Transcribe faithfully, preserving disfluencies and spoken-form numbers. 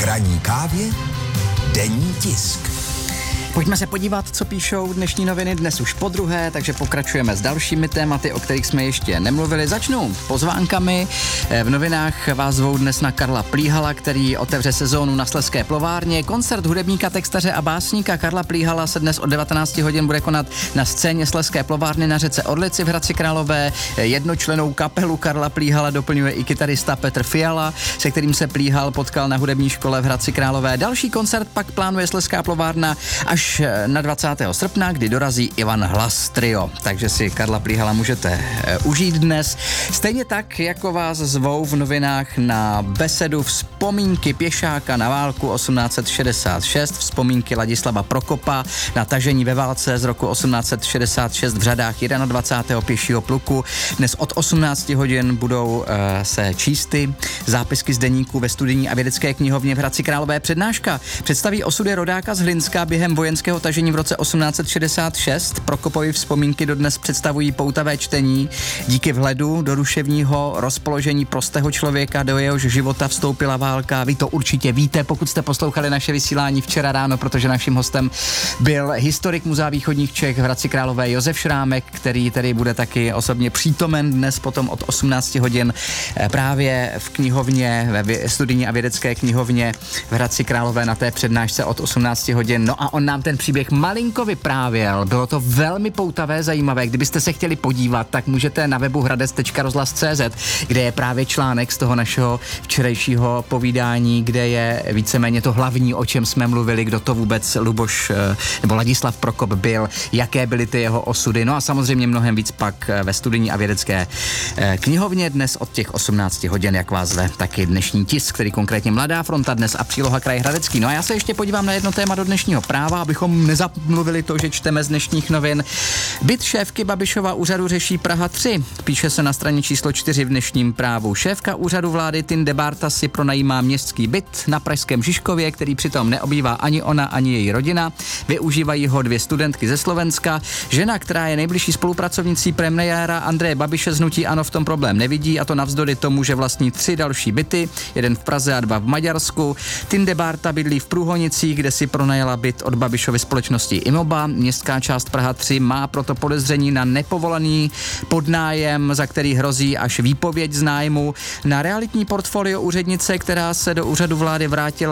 ranní kávě denní tisk. Pojďme se podívat, co píšou dnešní noviny dnes už po druhé, takže pokračujeme s dalšími tématy, o kterých jsme ještě nemluvili. Začnu pozvánkami. V novinách vás zvou dnes na Karla Plíhala, který otevře sezónu na Slezské plovárně. Koncert hudebníka, textaře a básníka Karla Plíhala se dnes od devatenáct hodin bude konat na scéně Slezské plovárny na řece Orlici v Hradci Králové. Jednočlennou kapelu Karla Plíhala doplňuje i kytarista Petr Fiala, se kterým se Plíhal potkal na hudební škole v Hradci Králové. Další koncert pak plánuje Slezská plovárna až na dvacátého srpna, kdy dorazí Ivan Hlas Trio. Takže si Karla Plíhala můžete e, užít dnes. Stejně tak, jako vás zvou v novinách na besedu Vzpomínky pěšáka na válku osmnáct set šedesát šest, vzpomínky Ladislava Prokopa na tažení ve válce z roku osmnáct set šedesát šest v řadách dvacátého prvního pěšího pluku. Dnes od osmnáct hodin budou e, se čísty zápisky z deníku ve studijní a vědecké knihovně v Hradci Králové. Přednáška představí osudy rodáka z Hlinska během vojenského tažení v roce osmnáct set šedesát šest. Prokopovy vzpomínky dodnes představují poutavé čtení díky vhledu do duševního rozpoložení prostého člověka, do jehož života vstoupila válka. Vy to určitě víte, pokud jste poslouchali naše vysílání včera ráno, protože naším hostem byl historik Muzea východních Čech v Hradci Králové Josef Šrámek, který tedy bude taky osobně přítomen dnes potom od osmnáct hodin právě v knihovně, ve studijní a vědecké knihovně v Hradci Králové na té přednášce od osmnáct hodin. No a on nám ten příběh malinko vyprávěl. Bylo to velmi poutavé, zajímavé. Kdybyste se chtěli podívat, tak můžete na webu hradec tečka rozhlas tečka cé zet, kde je právě článek z toho našeho včerejšího povídání, kde je víceméně to hlavní, o čem jsme mluvili, kdo to vůbec Luboš nebo Ladislav Prokop byl, jaké byly ty jeho osudy. No a samozřejmě mnohem víc pak ve studijní a vědecké knihovně dnes od těch osmnáct hodin, jak vás zve taky dnešní tisk, který konkrétně Mladá fronta dnes a příloha Kraj Hradecký. No a já se ještě podívám na jedno téma do dnešního práva, abychom nezamluvili to, že čteme z dnešních novin. Byt šéfky Babišova úřadu řeší Praha tři. Píše se na straně číslo čtyři v dnešním právu. Šéfka úřadu vlády Tinde Bárta si pronajímá městský byt na pražském Žižkově, který přitom neobývá ani ona, ani její rodina. Využívají ho dvě studentky ze Slovenska. Žena, která je nejbližší spolupracovnicí premiéra Andreje Babiše z hnutí ANO, v tom problém nevidí, a to navzdory tomu, že vlastní tři další byty, jeden v Praze a dva v Maďarsku. Tinde Bárta bydlí v Průhonicích, kde si pronajala byt od Babišovy společnosti Imoba. Městská část Praha tři má proto podezření na nepovolený podnájem, za který hrozí až výpověď z nájmu. Na realitní portfolio úřednice, která se do úřadu vlády vrátila